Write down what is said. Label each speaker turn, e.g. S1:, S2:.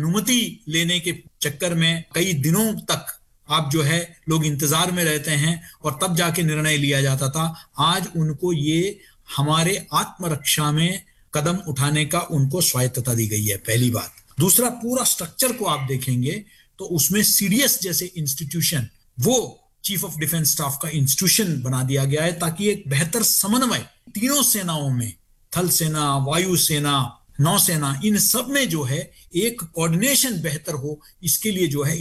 S1: अनुमति लेने के चक्कर में कई दिनों तक आप जो है लोग इंतजार में रहते हैं और तब जाके निर्णय लिया जाता था। आज उनको ये हमारे आत्मरक्षा में कदम उठाने का उनको स्वायत्तता दी गई है, पहली बात। दूसरा, पूरा स्ट्रक्चर को आप देखेंगे तो उसमें सीडीएस जैसे इंस्टीट्यूशन, वो चीफ ऑफ डिफेंस स्टाफ का इंस्टीट्यूशन बना दिया गया है ताकि एक बेहतर समन्वय तीनों सेनाओं में, थल सेना, वायु सेना, नौसेना, इन सब में जो है एक कोऑर्डिनेशन बेहतर हो, इसके लिए जो है